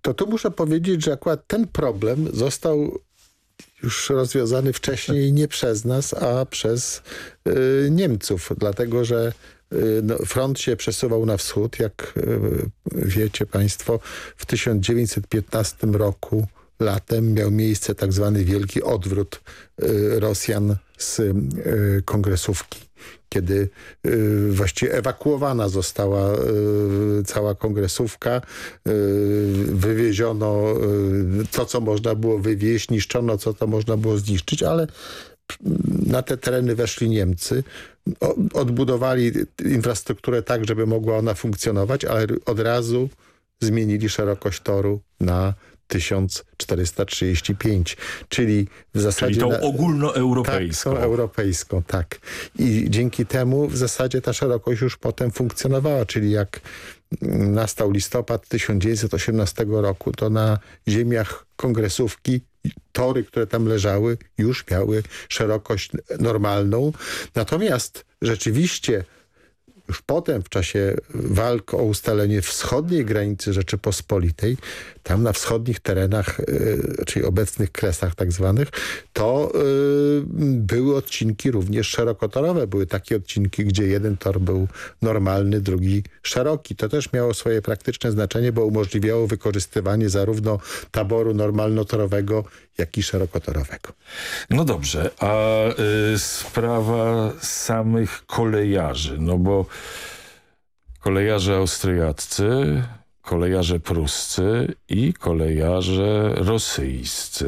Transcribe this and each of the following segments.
To tu muszę powiedzieć, że akurat ten problem został już rozwiązany wcześniej nie przez nas, a przez Niemców, dlatego że front się przesuwał na wschód, jak wiecie państwo, w 1915 roku latem miał miejsce tak zwany wielki odwrót Rosjan z kongresówki, kiedy właściwie ewakuowana została cała kongresówka, wywieziono to, co można było wywieźć, niszczono, co można było zniszczyć, ale na te tereny weszli Niemcy, odbudowali infrastrukturę tak, żeby mogła ona funkcjonować, ale od razu zmienili szerokość toru na 1435, czyli w zasadzie... Czyli tą ogólnoeuropejską. Tak, tą europejską, tak. I dzięki temu w zasadzie ta szerokość już potem funkcjonowała, czyli jak nastał listopad 1918 roku, to na ziemiach kongresówki tory, które tam leżały, już miały szerokość normalną. Natomiast rzeczywiście już potem w czasie walk o ustalenie wschodniej granicy Rzeczypospolitej, tam na wschodnich terenach, czyli obecnych Kresach tak zwanych, to były odcinki również szerokotorowe. Były takie odcinki, gdzie jeden tor był normalny, drugi szeroki. To też miało swoje praktyczne znaczenie, bo umożliwiało wykorzystywanie zarówno taboru normalnotorowego, jak i szerokotorowego. No dobrze, a sprawa samych kolejarzy, no bo kolejarze austriaccy, kolejarze pruscy i kolejarze rosyjscy.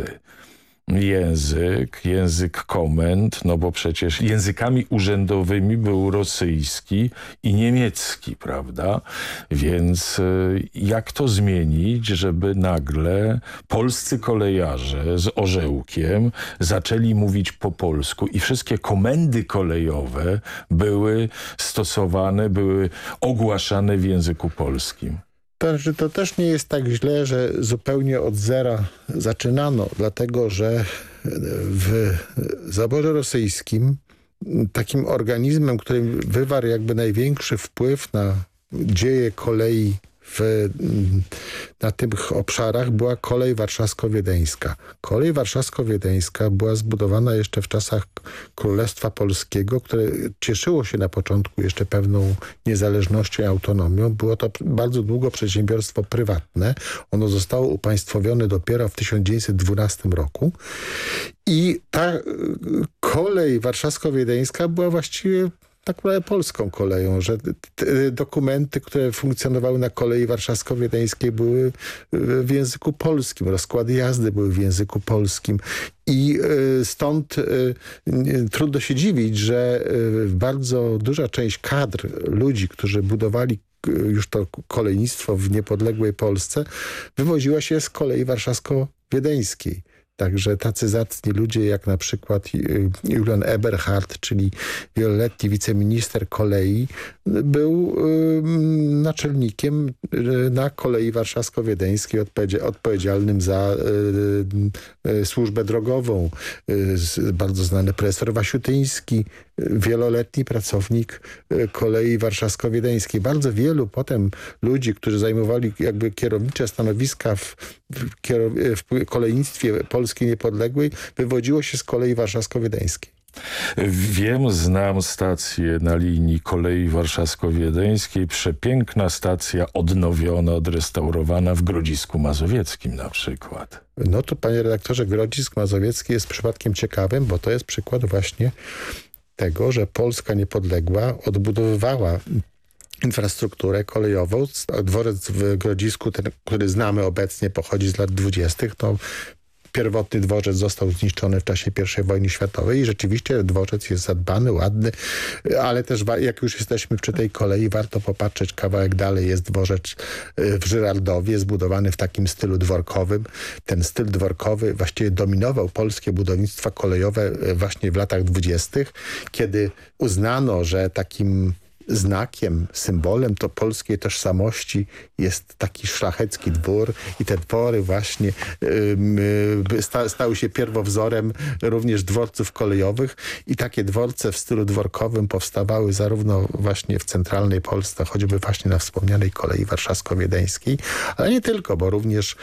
Język komend, no bo przecież językami urzędowymi był rosyjski i niemiecki, prawda? Więc jak to zmienić, żeby nagle polscy kolejarze z orzełkiem zaczęli mówić po polsku i wszystkie komendy kolejowe były stosowane, były ogłaszane w języku polskim? To też nie jest tak źle, że zupełnie od zera zaczynano, dlatego że w zaborze rosyjskim takim organizmem, który wywarł jakby największy wpływ na dzieje kolei na tych obszarach była kolej warszawsko-wiedeńska. Kolej warszawsko-wiedeńska była zbudowana jeszcze w czasach Królestwa Polskiego, które cieszyło się na początku jeszcze pewną niezależnością i autonomią. Było to bardzo długo przedsiębiorstwo prywatne. Ono zostało upaństwowione dopiero w 1912 roku. I ta kolej warszawsko-wiedeńska była właściwie tak naprawdę polską koleją, że dokumenty, które funkcjonowały na kolei warszawsko-wiedeńskiej były w języku polskim, rozkłady jazdy były w języku polskim i stąd trudno się dziwić, że bardzo duża część kadr ludzi, którzy budowali już to kolejnictwo w niepodległej Polsce, wywoziła się z kolei warszawsko-wiedeńskiej. Także tacy zacni ludzie jak na przykład Julian Eberhard, czyli wieloletni wiceminister kolei, był naczelnikiem na kolei warszawsko-wiedeńskiej, odpowiedzialnym za służbę drogową. Bardzo znany profesor Wasiutyński, wieloletni pracownik kolei warszawsko-wiedeńskiej. Bardzo wielu potem ludzi, którzy zajmowali jakby kierownicze stanowiska w kolejnictwie Polski niepodległej, wywodziło się z kolei warszawsko-wiedeńskiej. Znam stację na linii kolei warszawsko-wiedeńskiej. Przepiękna stacja, odnowiona, odrestaurowana w Grodzisku Mazowieckim na przykład. No to panie redaktorze, Grodzisk Mazowiecki jest przypadkiem ciekawym, bo to jest przykład właśnie tego, że Polska niepodległa odbudowywała infrastrukturę kolejową. Dworzec w Grodzisku, ten, który znamy obecnie, pochodzi z lat 20. To pierwotny dworzec został zniszczony w czasie I wojny światowej i rzeczywiście dworzec jest zadbany, ładny, ale też jak już jesteśmy przy tej kolei, warto popatrzeć kawałek dalej. Jest dworzec w Żyrardowie, zbudowany w takim stylu dworkowym. Ten styl dworkowy właściwie dominował polskie budownictwo kolejowe właśnie w latach 20., kiedy uznano, że takim znakiem, symbolem to polskiej tożsamości jest taki szlachecki dwór i te dwory właśnie stały się pierwowzorem również dworców kolejowych i takie dworce w stylu dworkowym powstawały zarówno właśnie w centralnej Polsce, choćby właśnie na wspomnianej kolei warszawsko-wiedeńskiej, ale nie tylko, bo również